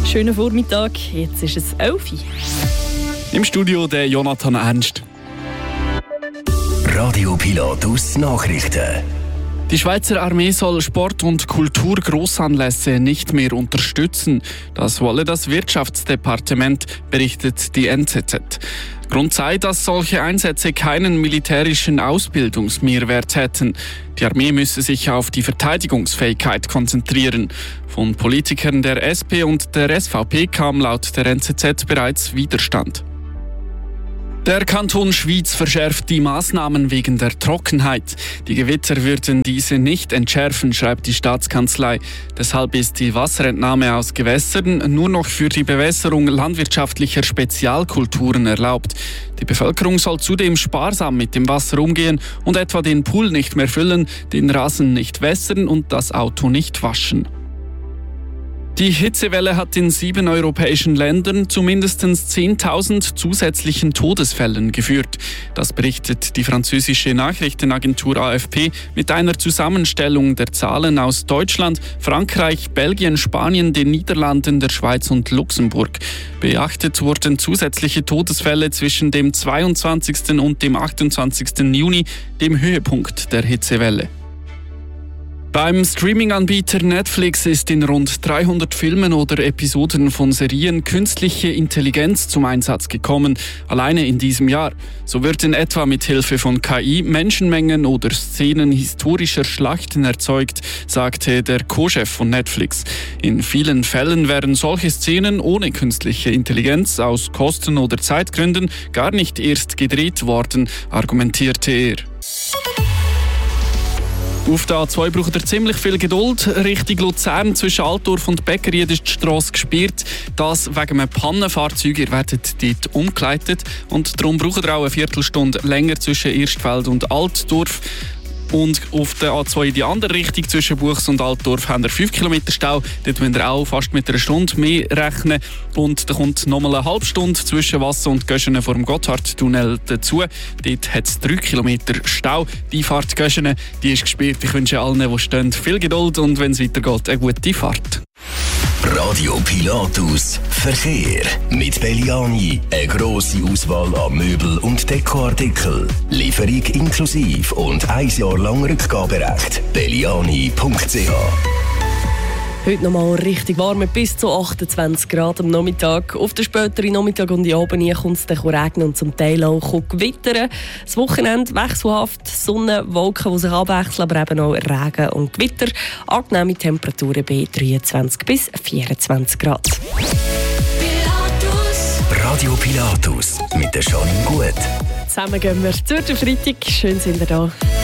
Schönen Vormittag, jetzt ist es 11 Uhr. Im Studio der Jonathan Ernst. Radio Pilatus Nachrichten. Die Schweizer Armee soll Sport- und Kulturgrossanlässe nicht mehr unterstützen. Das wolle das Wirtschaftsdepartement, berichtet die NZZ. Grund sei, dass solche Einsätze keinen militärischen Ausbildungsmehrwert hätten. Die Armee müsse sich auf die Verteidigungsfähigkeit konzentrieren. Von Politikern der SP und der SVP kam laut der NZZ bereits Widerstand. Der Kanton Schwyz verschärft die Maßnahmen wegen der Trockenheit. Die Gewitter würden diese nicht entschärfen, schreibt die Staatskanzlei. Deshalb ist die Wasserentnahme aus Gewässern nur noch für die Bewässerung landwirtschaftlicher Spezialkulturen erlaubt. Die Bevölkerung soll zudem sparsam mit dem Wasser umgehen und etwa den Pool nicht mehr füllen, den Rasen nicht wässern und das Auto nicht waschen. Die Hitzewelle hat in 7 europäischen Ländern zu mindestens 10.000 zusätzlichen Todesfällen geführt. Das berichtet die französische Nachrichtenagentur AFP mit einer Zusammenstellung der Zahlen aus Deutschland, Frankreich, Belgien, Spanien, den Niederlanden, der Schweiz und Luxemburg. Beachtet wurden zusätzliche Todesfälle zwischen dem 22. und dem 28. Juni, dem Höhepunkt der Hitzewelle. Beim Streaming-Anbieter Netflix ist in rund 300 Filmen oder Episoden von Serien künstliche Intelligenz zum Einsatz gekommen, alleine in diesem Jahr. So würden etwa mit Hilfe von KI Menschenmengen oder Szenen historischer Schlachten erzeugt, sagte der Co-Chef von Netflix. In vielen Fällen wären solche Szenen ohne künstliche Intelligenz aus Kosten- oder Zeitgründen gar nicht erst gedreht worden, argumentierte er. Auf der A2 braucht ihr ziemlich viel Geduld. Richtung Luzern zwischen Altdorf und Bäckerried ist die Strasse gesperrt. Das wegen einem Pannenfahrzeug. Ihr werdet dort umgeleitet. Und darum braucht ihr auch eine Viertelstunde länger zwischen Erstfeld und Altdorf. Und auf der A2 in die andere Richtung zwischen Buchs und Altdorf haben wir 5 Kilometer Stau. Dort müsst ihr auch fast mit einer Stunde mehr rechnen. Und da kommt nochmal eine halbe Stunde zwischen Wasser und Göschenen vor dem Gotthardtunnel dazu. Dort hat es 3 Kilometer Stau. Die Fahrt Göschenen, die ist gesperrt. Ich wünsche allen, die stehen, viel Geduld und wenn es weitergeht, eine gute Fahrt. Radio Pilatus Verkehr mit Belliani. Eine grosse Auswahl an Möbel- und Dekoartikeln. Lieferung inklusive und 1 Jahr lang Rückgaberecht. Belliani.ch. Heute noch mal richtig warm, bis zu 28 Grad am Nachmittag. Auf den späteren Nachmittag und die Abend kommt es dann regnen und zum Teil auch gewittern. Das Wochenende wechselhaft, Sonne, Wolken, die sich abwechseln, aber eben auch Regen und Gewitter. Angenehme Temperaturen bei 23 bis 24 Grad. Radio Pilatus mit der Janine Gut. Zusammen gehen wir zur Freitag. Schön sind wir da.